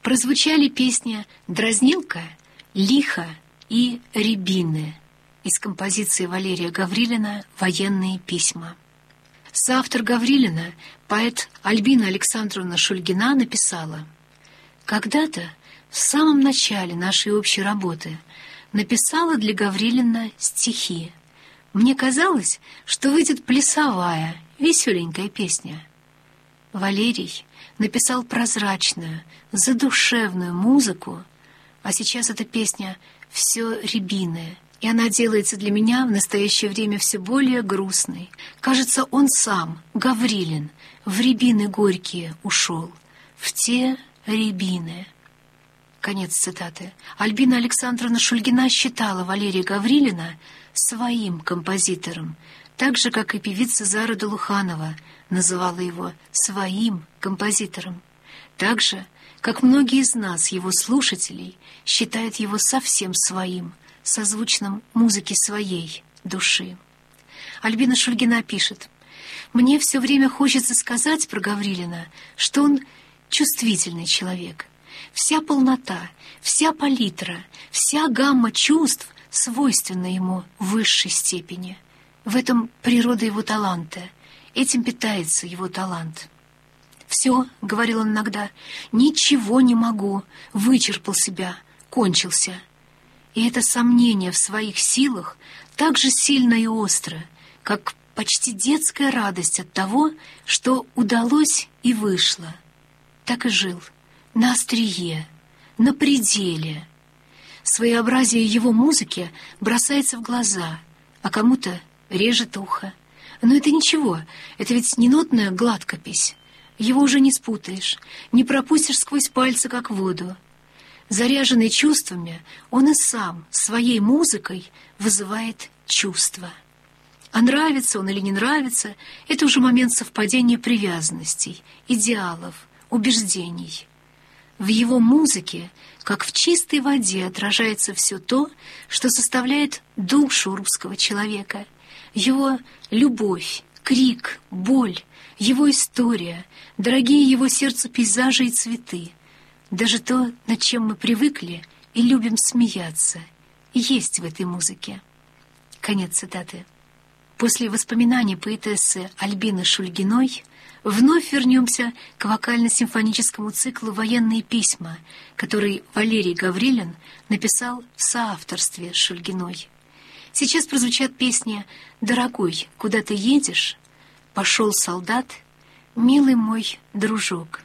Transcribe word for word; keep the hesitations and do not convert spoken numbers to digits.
прозвучали песни «Дразнилка», «Лихо» и «Рябины» из композиции Валерия Гаврилина «Военные письма». Соавтор Гаврилина, поэт Альбина Александровна Шульгина, написала: «Когда-то, в самом начале нашей общей работы, написала для Гаврилина стихи. Мне казалось, что выйдет плясовая, веселенькая песня. Валерий написал прозрачную, задушевную музыку, а сейчас эта песня все рябиная, и она делается для меня в настоящее время все более грустной. Кажется, он сам, Гаврилин, в рябины горькие ушел, в те рябины». Конец цитаты. Альбина Александровна Шульгина считала Валерия Гаврилина своим композитором, так же, как и певица Зара Долуханова называла его своим композитором, так же, как многие из нас, его слушателей, считают его совсем своим, созвучным музыке своей души. Альбина Шульгина пишет: «Мне все время хочется сказать про Гаврилина, что он чувствительный человек. Вся полнота, вся палитра, вся гамма чувств свойственна ему в высшей степени. В этом природа его таланта, этим питается его талант. «Все», — говорил он иногда, — «ничего не могу, вычерпал себя, кончился». И это сомнение в своих силах так же сильно и остро, как почти детская радость от того, что удалось и вышло. Так и жил, на острие, на пределе. Своеобразие его музыки бросается в глаза, а кому-то режет ухо. Но это ничего, это ведь не нотная гладкопись. Его уже не спутаешь, не пропустишь сквозь пальцы, как воду. Заряженный чувствами, он и сам своей музыкой вызывает чувства. А нравится он или не нравится, это уже момент совпадения привязанностей, идеалов, убеждений. В его музыке, как в чистой воде, отражается все то, что составляет душу русского человека. Его любовь, крик, боль, его история, дорогие его сердцу пейзажи и цветы. Даже то, над чем мы привыкли и любим смеяться, есть в этой музыке. Конец цитаты. После воспоминаний поэтессы Альбины Шульгиной вновь вернемся к вокально-симфоническому циклу «Военные письма», который Валерий Гаврилин написал в соавторстве с Шульгиной. Сейчас прозвучат песни «Дорогой, куда ты едешь?», «Пошел солдат?», «Милый мой дружок».